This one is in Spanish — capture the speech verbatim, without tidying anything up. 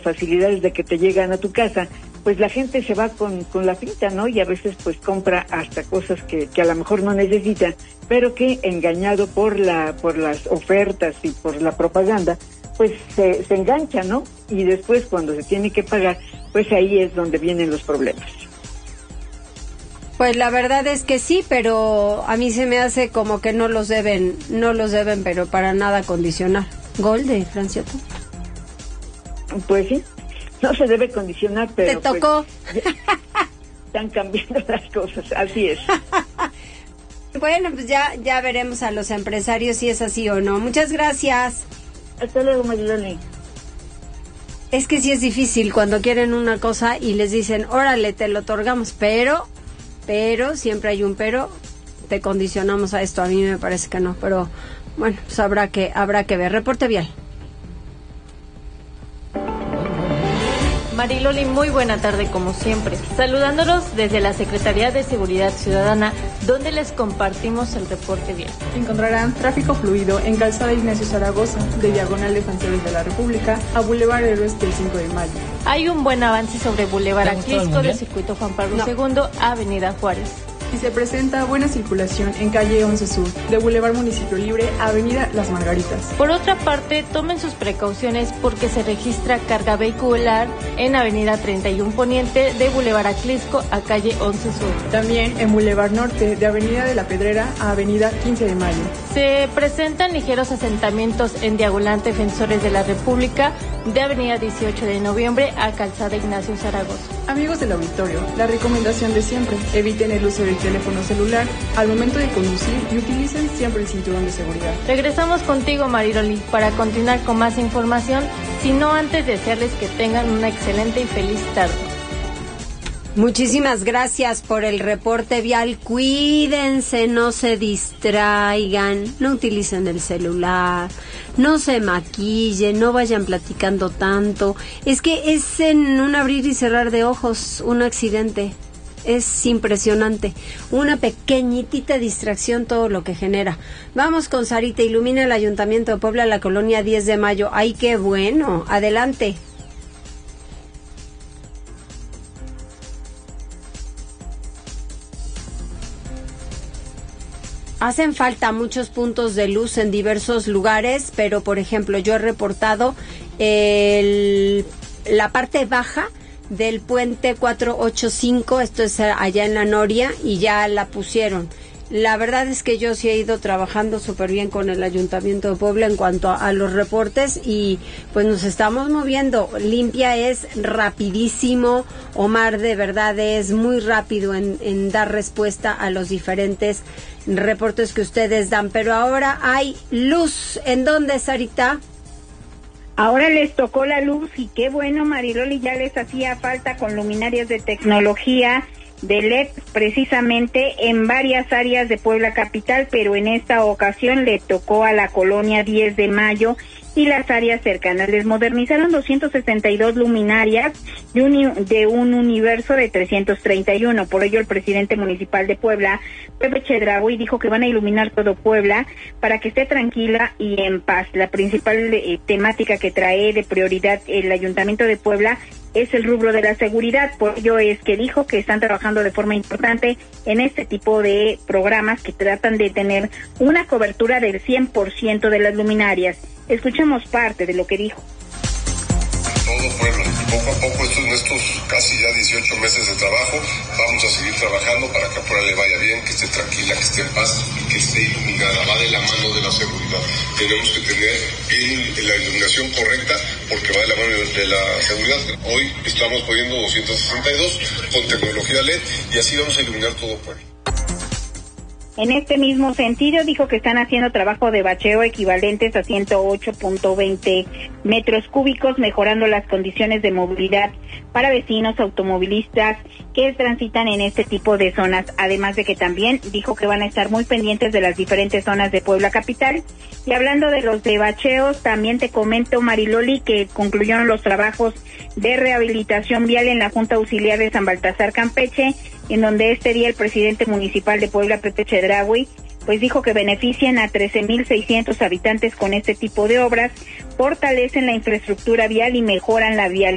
facilidades de que te llegan a tu casa, pues la gente se va con, con la finta, ¿no? Y a veces pues compra hasta cosas que, que a lo mejor no necesita, pero que engañado por la, por las ofertas y por la propaganda, pues se, se engancha, ¿no? Y después cuando se tiene que pagar, pues ahí es donde vienen los problemas. Pues la verdad es que sí, pero a mí se me hace como que no los deben, no los deben, pero para nada condicionar. Gol de Franciato. Pues sí, no se debe condicionar, pero te tocó. Pues, están cambiando las cosas, así es. Bueno, pues ya, ya veremos a los empresarios si es así o no. Muchas gracias. Hasta luego, Mariloli. Es que sí es difícil cuando quieren una cosa y les dicen, órale, te lo otorgamos, pero... pero, siempre hay un pero, te condicionamos a esto, a mí me parece que no, pero bueno, pues habrá que, habrá que ver. Reporte vial. Mariloli, muy buena tarde como siempre. Saludándolos desde la Secretaría de Seguridad Ciudadana, donde les compartimos el reporte vial. Encontrarán tráfico fluido en Calzada Ignacio Zaragoza, de Diagonal Defensores de la República a Boulevard Héroes del cinco de mayo. Hay un buen avance sobre Boulevard Aclisco del Circuito Juan Pablo no. segundo, Avenida Juárez. Y se presenta buena circulación en calle once Sur, de Boulevard Municipio Libre a Avenida Las Margaritas. Por otra parte, tomen sus precauciones porque se registra carga vehicular en Avenida treinta y uno Poniente, de Boulevard Aclisco a calle once Sur. También en Boulevard Norte, de Avenida de la Pedrera a Avenida quince de mayo. Se presentan ligeros asentamientos en Diagonal Defensores de la República, de Avenida dieciocho de noviembre a Calzada Ignacio Zaragoza. Amigos del auditorio, la recomendación de siempre, eviten el uso del teléfono celular al momento de conducir y utilicen siempre el cinturón de seguridad. Regresamos contigo, Mariloli, para continuar con más información, sino antes desearles que tengan una excelente y feliz tarde. Muchísimas gracias por el reporte vial. Cuídense, no se distraigan, no utilicen el celular, no se maquillen, no vayan platicando tanto. Es que es en un abrir y cerrar de ojos un accidente. Es impresionante. Una pequeñitita distracción, todo lo que genera. Vamos con Sarita. Ilumina el Ayuntamiento de Puebla, la colonia diez de mayo. ¡Ay, qué bueno! Adelante. Hacen falta muchos puntos de luz en diversos lugares, pero por ejemplo yo he reportado el, la parte baja del puente cuatrocientos ochenta y cinco, esto es allá en La Noria, y ya la pusieron. La verdad es que yo sí he ido trabajando súper bien con el Ayuntamiento de Puebla en cuanto a, a los reportes y pues nos estamos moviendo. Limpia es rapidísimo, Omar de verdad es muy rápido en, en dar respuesta a los diferentes reportes que ustedes dan, pero ahora hay luz. ¿En dónde, Sarita? Ahora les tocó la luz y qué bueno, Mariloli, ya les hacía falta con luminarias de tecnología de L E D precisamente en varias áreas de Puebla capital, pero en esta ocasión le tocó a la colonia diez de mayo y las áreas cercanas. Les modernizaron doscientas sesenta y dos luminarias de un, de un universo de trescientos treinta y uno. Por ello, el presidente municipal de Puebla, Pepe Chedraui, dijo que van a iluminar todo Puebla para que esté tranquila y en paz. La principal eh, temática que trae de prioridad el Ayuntamiento de Puebla es el rubro de la seguridad. Por ello es que dijo que están trabajando de forma importante en este tipo de programas que tratan de tener una cobertura del cien por ciento de las luminarias. Escuchemos parte de lo que dijo. Todo Puebla, poco a poco estos, en estos casi ya dieciocho meses de trabajo, vamos a seguir trabajando para que a Puebla le vaya bien, que esté tranquila, que esté en paz y que esté iluminada. Va de la mano de la seguridad. Tenemos que tener el, la iluminación correcta porque va de la mano de la seguridad. Hoy estamos poniendo doscientos sesenta y dos con tecnología L E D y así vamos a iluminar todo Puebla. En este mismo sentido, dijo que están haciendo trabajo de bacheo equivalentes a ciento ocho punto veinte metros cúbicos, mejorando las condiciones de movilidad para vecinos automovilistas que transitan en este tipo de zonas. Además de que también dijo que van a estar muy pendientes de las diferentes zonas de Puebla capital. Y hablando de los de bacheos, también te comento, Mariloli, que concluyeron los trabajos de rehabilitación vial en la Junta Auxiliar de San Baltasar, Campeche, en donde este día el presidente municipal de Puebla, Pepe Chedraui, pues dijo que benefician a trece mil seiscientos habitantes con este tipo de obras, fortalecen la infraestructura vial y mejoran la vialidad